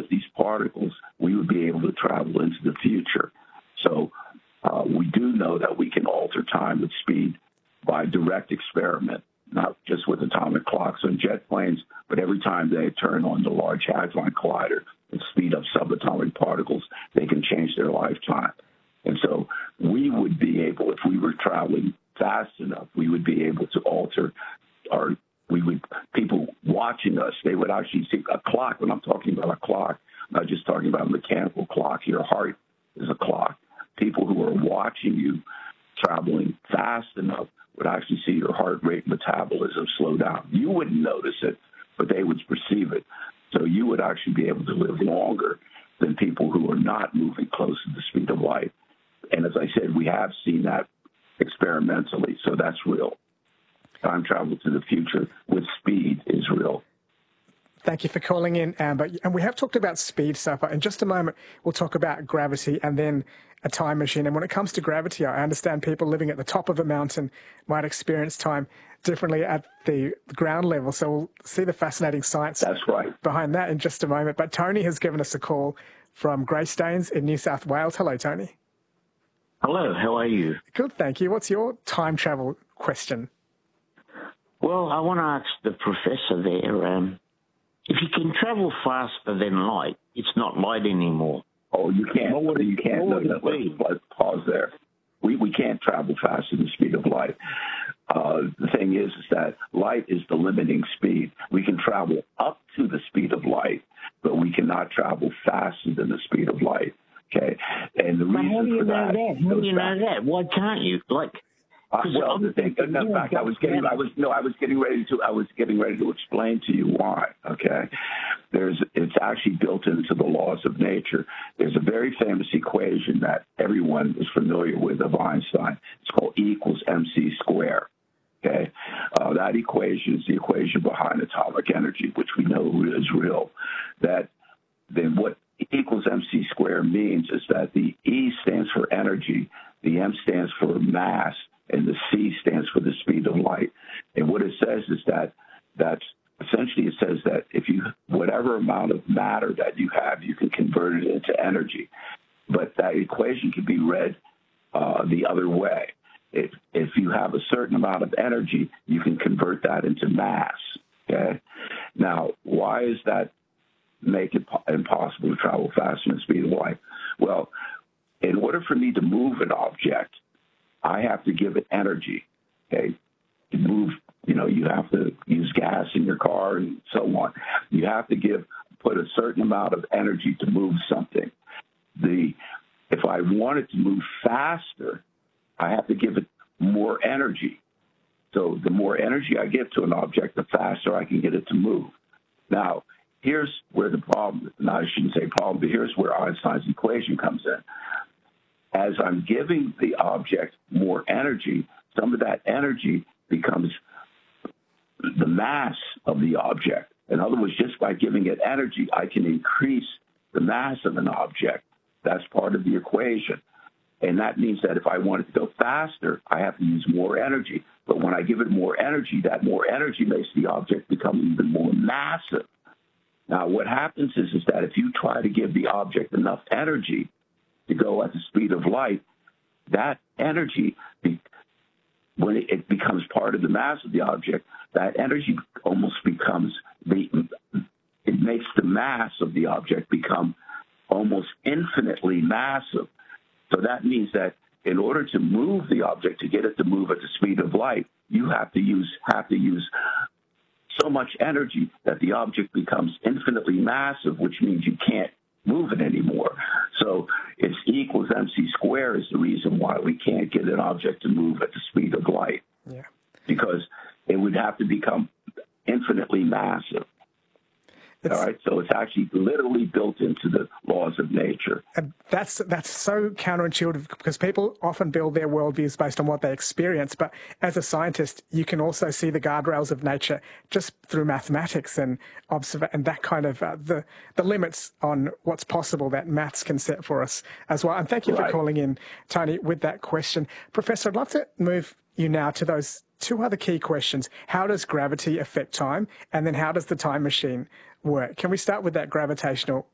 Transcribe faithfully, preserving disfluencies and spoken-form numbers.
with these particles, we would be able to travel into the future. So uh, we do know that we can alter time with speed by direct experiment, not just with atomic clocks on jet planes, but every time they turn on the Large Hadron Collider and speed up subatomic particles, they can change their lifetime. And so we would be able, if we were traveling fast enough, we would be able to alter our, we would, people watching us, they would actually see a clock. When I'm talking about a clock, I'm not just talking about a mechanical clock. Your heart is a clock. People who are watching you traveling fast enough would actually see your heart rate metabolism slow down. You wouldn't notice it, but they would perceive it. So you would actually be able to live longer than people who are not moving close to the speed of light. And as I said, we have seen that experimentally, so that's real. Time travel to the future with speed is real. Thank you for calling in, Amber. And we have talked about speed so far. In just a moment, we'll talk about gravity and then a time machine. And when it comes to gravity, I understand people living at the top of a mountain might experience time differently at the ground level. So we'll see the fascinating science That's right. behind that in just a moment. But Tony has given us a call from Greystanes in New South Wales. Hello, Tony. Hello, how are you? Good, thank you. What's your time travel question? Well, I want to ask the professor there, um, if you can travel faster than light, it's not light anymore. Oh, you can't. What would it, you can't. what would No, it no, be? let's, let's pause there. We we can't travel faster than the speed of light. Uh, the thing is, is that light is the limiting speed. We can travel up to the speed of light, but we cannot travel faster than the speed of light. Okay, and the But reason how do you for know that, that? How do goes you know back- that? Why can't you? Like, Uh, well, the thing, in fact, I was getting, I was no, I was getting ready to, I was getting ready to explain to you why. Okay, there's, it's actually built into the laws of nature. There's a very famous equation that everyone is familiar with of Einstein. It's called E equals mc squared. Okay, uh, that equation is the equation behind atomic energy, which we know is real. That then what E equals mc squared means is that the E stands for energy, the M stands for mass, and the C stands for the speed of light. And what it says is that that's essentially it says that if you, whatever amount of matter that you have, you can convert it into energy. But that equation can be read uh, the other way. If, if you have a certain amount of energy, you can convert that into mass. Okay. Now, why is that make it po- impossible to travel faster than the speed of light? Well, in order for me to move an object, I have to give it energy, okay? To move, you know, you have to use gas in your car and so on. You have to give, put a certain amount of energy to move something. The, if I want it to move faster, I have to give it more energy. So the more energy I give to an object, the faster I can get it to move. Now, here's where the problem, no, I shouldn't say problem, but here's where Einstein's equation comes in. As I'm giving the object more energy, some of that energy becomes the mass of the object. In other words, just by giving it energy, I can increase the mass of an object. That's part of the equation. And that means that if I want it to go faster, I have to use more energy. But when I give it more energy, that more energy makes the object become even more massive. Now, what happens is, is that if you try to give the object enough energy to go at the speed of light, that energy, be, when it becomes part of the mass of the object, that energy almost becomes, the, it makes the mass of the object become almost infinitely massive. So that means that in order to move the object, to get it to move at the speed of light, you have to use, have to use so much energy that the object becomes infinitely massive, which means you can't move it anymore. So it's E equals mc squared is the reason why we can't get an object to move at the speed of light. Yeah. Because it would have to become infinitely massive. It's, All right, so it's actually literally built into the laws of nature. And that's that's so counterintuitive because people often build their worldviews based on what they experience. But as a scientist, you can also see the guardrails of nature just through mathematics and observe and that kind of uh, the the limits on what's possible that maths can set for us as well. And thank you Right. for calling in, Tony, with that question, Professor. I'd love to move you now to those two other key questions. How does gravity affect time? And then how does the time machine work? Can we start with that gravitational